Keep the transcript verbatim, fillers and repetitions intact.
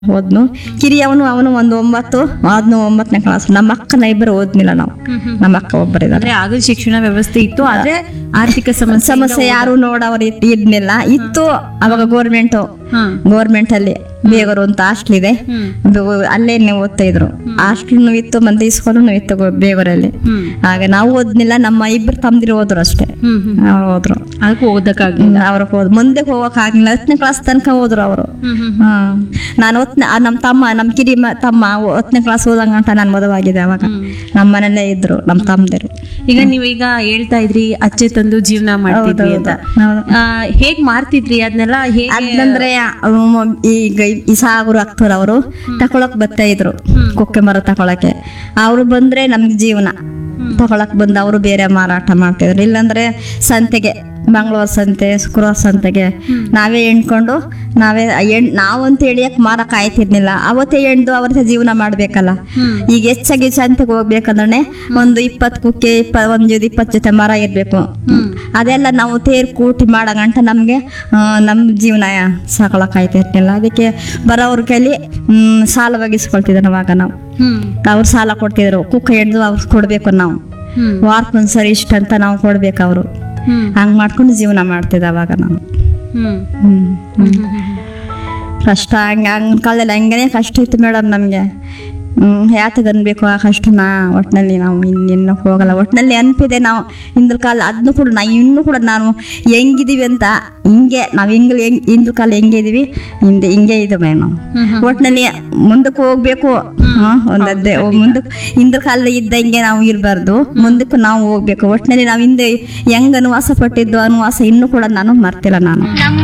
ಓದ್ನು ಕಿರಿಯವನು ಅವನು ಒಂದು ಒಂಬತ್ತು ಆದ್ನು ಒಂಬತ್ತನೇ ಕ್ಲಾಸ್. ನಮ್ಮ ಅಕ್ಕನ ಇಬ್ಬರು ಓದ್ನಿಲ್ಲ ನಾವು, ನಮ್ಮ ಅಕ್ಕ ಒಬ್ಬರಿದ್ದಾರೆ. ಅಂದ್ರೆ ಆಗದ ಶಿಕ್ಷಣ ವ್ಯವಸ್ಥೆ ಇತ್ತು, ಆದ್ರೆ ಆರ್ಥಿಕ ಸಮಸ್ಯೆ ಸಮಸ್ಯೆ ಯಾರು ನೋಡವ್ರು ಇದ್ನಿಲ್ಲ. ಇತ್ತು ಅವಾಗ ಗೋರ್ಮೆಂಟ್ ಗೋರ್ಮೆಂಟ್ ಅಲ್ಲಿ ಬೇಗರು ಅಂತ ಹಾಸ್ಟೆಲ್ ಇದೆ, ಅಲ್ಲೇ ಓದ್ತಾ ಇದ್ರು. ಹಾಸ್ಟೆಲ್ ಇತ್ತು, ಮಂದಿ ಸ್ಕೂಲು ಇತ್ತು ಗೋ- ಬೇಗೂರಲ್ಲಿ. ಆಗ ನಾವು ಓದ್ನಿಲ್ಲ, ನಮ್ಮ ಇಬ್ರು ತಮ್ದಿರು ಹೋದ್ರು ಅಷ್ಟೇ. ಅವ್ರು ಹೋದ್ರು, ಅದಕ್ಕೂ ಓದಕ್ಕಾಗ್ಲಿಲ್ಲ. ಅವ್ರಿಗೆ ಹೋದ್ ಮುಂದೆ ಹೋಗಕ್ ಆಗ್ಲಿಲ್ಲ. ಹತ್ತನೇ ಕ್ಲಾಸ್ ತನಕ ಹೋದ್ರು ಅವರು. ಹ್ಮ್ ನಾನು ಹೊತ್ನೆ ನಮ್ಮ ತಮ್ಮ ನಮ್ಮ ಕಿರಿ ಮ- ತಮ್ಮ ಹತ್ತನೇ ಕ್ಲಾಸ್ ಓದಂಗಂಟ ನಾನು ಮದುವಾಗಿದೆ ಅವಾಗ. ನಮ್ಮ ಮನೆಯಲ್ಲೇ ಇದ್ರು ನಮ್ಮ ತಮ್ಮದಿರು. ಈಗ ನೀವ್ ಈಗ ಹೇಳ್ತಾ ಇದ್ರಿ ಅಚ್ಚೆ ತಂದು ಜೀವನ ಮಾಡ್ತಿದ್ರಿ ಅಂತ. ಹೌದು. ಆ, ಹೇಗ್ ಮಾಡ್ತಿದ್ರಿ ಅದನ್ನೆಲ್ಲ? ಹೇಗೆ ಅದಂದ್ರೆ ಈಗ ಈ ಸಾಗರು ಅಕ್ತವ್ರು ಅವರು ತಕೊಳಕ್ ಬರ್ತಾ ಇದ್ರು, ಕೊಕ್ಕೆ ಮರ ತಕೊಳಕ್ಕೆ. ಅವ್ರು ಬಂದ್ರೆ ನಮ್ಗೆ ಜೀವನ ತಗೊಳಕ್ ಬಂದು ಅವರು ಬೇರೆ ಮಾರಾಟ ಮಾಡ್ತಿದ್ರು. ಇಲ್ಲಾಂದ್ರೆ ಸಂತೆಗೆ, ಮಂಗಳವಾರ ಸಂತೆ, ಶುಕ್ರವಾರ ಸಂತೆಗೆ ನಾವೇ ಎಣ್ಕೊಂಡು ನಾವೇ ಎಣ್ ನಾವಂತ ಎಳಿಯಕ್ ಮಾರಕ್ ಆಯ್ತಿರ್ಲಿಲ್ಲ. ಅವತ್ತೇ ಎಣ್ದು ಅವತ್ತೇ ಜೀವನ ಮಾಡ್ಬೇಕಲ್ಲ. ಈಗ ಹೆಚ್ಚಾಗಿ ಸಂತೆಗೆ ಹೋಗ್ಬೇಕಂದ್ರೆ ಒಂದು ಇಪ್ಪತ್ತು ಕುಕ್ಕೆ ಇಪ್ಪ ಒಂದು ಇಪ್ಪತ್ತು ಜೊತೆ ಮರ ಇರ್ಬೇಕು. ಅದೆಲ್ಲ ನಾವು ತೇರ್ ಕೂಟಿ ಮಾಡೋ ಗಂಟ ನಮ್ಗೆ ಆ, ನಮ್ ಜೀವನ ಸಾಕೊಳಕ್ ಆಯ್ತಿರ್ಲಿಲ್ಲ. ಅದಕ್ಕೆ ಬರೋವ್ರ ಕೈಲಿ ಹ್ಮ್ ಸಾಲ ಒಗಿಸ್ಕೊಳ್ತಿದ್ರು ಅವಾಗ ನಾವು. ಅವ್ರು ಸಾಲ ಕೊಡ್ತಿದ್ರು, ಕುಕ್ಕ ಎಣ್ದು ಅವ್ರು ಕೊಡ್ಬೇಕು ನಾವು. ವಾರಕ್ಕೊಂದ್ಸರಿ ಇಷ್ಟ ಅಂತ ನಾವು ಕೊಡ್ಬೇಕು ಅವರು. ಹಂಗ್ ಮಾಡ್ಕೊಂಡು ಜೀವನ ಮಾಡ್ತಿದ್ದ ಅವಾಗ ನಾವು. ಹ್ಮ್ ಹ್ಮ್. ಕಷ್ಟ ಹಂಗ ಹಂಗ ಕಾಲದಲ್ಲಿ ಹಂಗನೇ ಕಷ್ಟ ಇತ್ತು ಮೇಡಮ್ ನಮ್ಗೆ. ಹ್ಮ್ ಯಾತಗ ಅನ್ಬೇಕು ಆ ಕಷ್ಟನ. ಒಟ್ನಲ್ಲಿ ನಾವು ಇನ್ನಿನ್ನು ಹೋಗಲ್ಲ. ಒಟ್ನಲ್ಲಿ ಅನ್ಪಿದೆ ನಾವು ಹಿಂದಿನ ಕಾಲ ಅದನ್ನು ಕೂಡ ನಾವು ಇನ್ನೂ ಕೂಡ ನಾನು ಹೆಂಗಿದೀವಿ ಅಂತ ಹಿಂಗೆ ನಾವು ಹಿಂಗ್ ಹೆಂಗ್ ಹಿಂದಿನ ಕಾಲ ಹೆಂಗೆ ಇದೀವಿ ಹಿಂದೆ ಹಿಂಗೆ ಇದ್ದೇವೆ ನಾವು. ಒಟ್ನಲ್ಲಿ ಮುಂದಕ್ಕೆ ಹೋಗ್ಬೇಕು. ಹಾ ಒಂದದ್ದೇ ಮುಂದಕ್ಕೆ ಹಿಂದಿನ ಕಾಲ ಇದ್ದಂಗೆ ನಾವು ಇರಬಾರ್ದು, ಮುಂದಕ್ಕೆ ನಾವು ಹೋಗ್ಬೇಕು. ಒಟ್ನಲ್ಲಿ ನಾವು ಹಿಂದೆ ಹೆಂಗ್ ಅನುವಾಸ ಪಟ್ಟಿದ್ದು ಅನುವಾಸ ಇನ್ನೂ ಕೂಡ ನಾನು ಮರ್ತಿಲ್ಲ ನಾನು.